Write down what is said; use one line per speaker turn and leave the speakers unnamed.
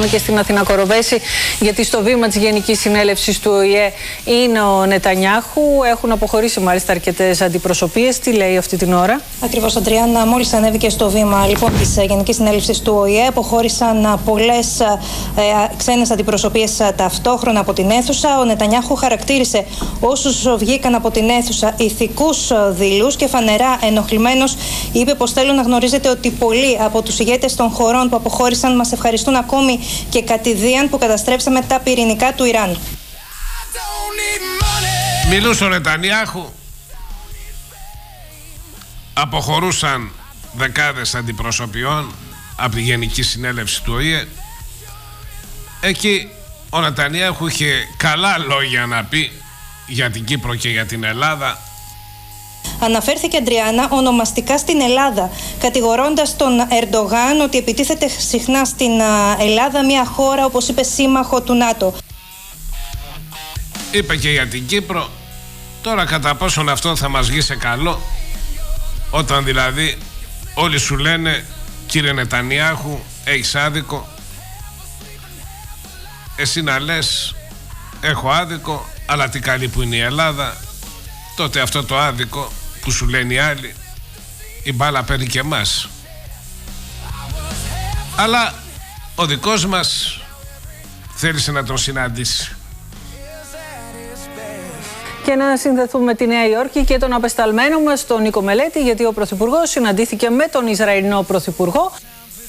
Και στην Αθήνα Κοροβέση, γιατί στο βήμα της Γενικής Συνέλευσης του ΟΗΕ είναι ο Νετανιάχου. Έχουν αποχωρήσει μάλιστα αρκετές αντιπροσωπείες. Τι λέει αυτή την ώρα?
Ακριβώς, Αντριάννα, μόλις ανέβηκε στο βήμα λοιπόν της Γενικής Συνέλευσης του ΟΗΕ, αποχώρησαν πολλές ξένες αντιπροσωπείες ταυτόχρονα από την αίθουσα. Ο Νετανιάχου χαρακτήρισε όσους βγήκαν από την αίθουσα ηθικούς δειλούς και φανερά ενοχλημένος είπε πως θέλω να γνωρίζετε ότι πολλοί από τους ηγέτες των χωρών που αποχώρησαν μας ευχαριστούν ακόμη και κατηδίαν που καταστρέψαμε τα πυρηνικά του Ιράν.
Μιλούσε ο Νετανιάχου. Αποχωρούσαν δεκάδες αντιπροσωπιών από τη Γενική Συνέλευση του ΟΗΕ. Εκεί ο Νετανιάχου είχε καλά λόγια να πει για την Κύπρο και για την Ελλάδα.
Αναφέρθηκε, Αντριάννα, ονομαστικά στην Ελλάδα, κατηγορώντας τον Ερντογάν ότι επιτίθεται συχνά στην Ελλάδα, μια χώρα, όπως είπε, σύμμαχο του ΝΑΤΟ.
Είπε και για την Κύπρο. Τώρα κατά πόσον αυτό θα μας βγει σε καλό, όταν δηλαδή όλοι σου λένε κύριε Νετανιάχου έχεις άδικο, εσύ να λες έχω άδικο, αλλά τι καλή που είναι η Ελλάδα, τότε αυτό το άδικο που σου λένε οι άλλοι, η μπάλα παίρνει και εμάς. Αλλά ο δικός μας θέλησε να τον συναντήσει.
Και να συνδεθούμε με τη Νέα Υόρκη και τον απεσταλμένο μας, τον Νίκο Μελέτη, γιατί ο Πρωθυπουργός συναντήθηκε με τον Ισραηλινό Πρωθυπουργό.